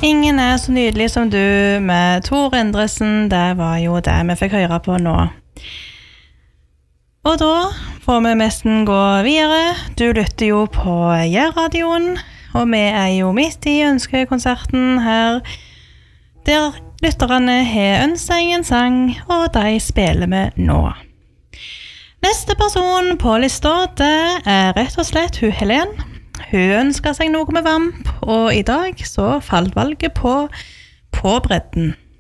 Ingen er så nydelig som du med Tor Endresen. Det var jo det vi fikk høre på nå. Og da får vi nesten gå videre. Du lytter jo på Jærradioen, og vi er jo midt i ønskekonserten her, der lytterne har ønsket en sang, og de spiller vi nå. Neste person på lista, det er rett og slett hun Helen. Hun ønsket seg noe med vamp, og i dag så falt valget på bredden.